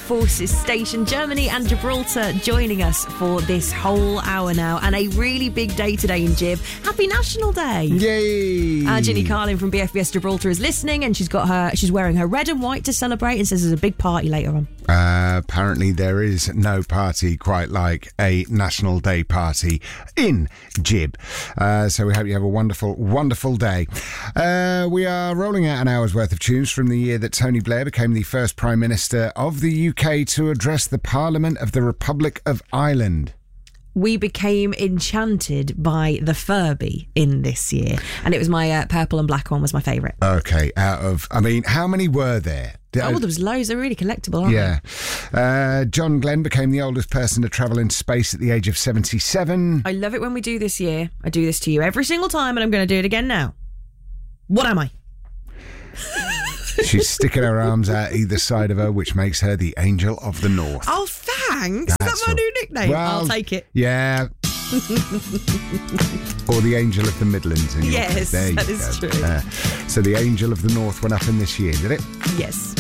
Forces Station. Germany and Gibraltar joining us for this whole hour now, and a really big day today in Gib. Happy National Day! Yay! Ginny Carlin from BFBS Gibraltar is listening, and she's wearing her red and white to celebrate, and says there's a big party later on. Apparently there is no party quite like a National Day party in Gib. So we hope you have a wonderful, wonderful day. We are rolling out an hour's worth of tunes from the year that Tony Blair became the first Prime Minister of the UK to address the Parliament of the Republic of Ireland. We became enchanted by the Furby in this year, and it was my purple and black one was my favourite. Okay, how many were there? There was loads. They're really collectible, aren't they? Yeah. John Glenn became the oldest person to travel in space at the age of 77. I love it when we do this year. I do this to you every single time, and I'm going to do it again now. What am I? She's sticking her arms out either side of her, which makes her the Angel of the North. Oh, thanks. Is that my new nickname? Well, I'll take it. Yeah. Or the Angel of the Midlands. Yes, that is true. So the Angel of the North went up in this year, did it? Yes.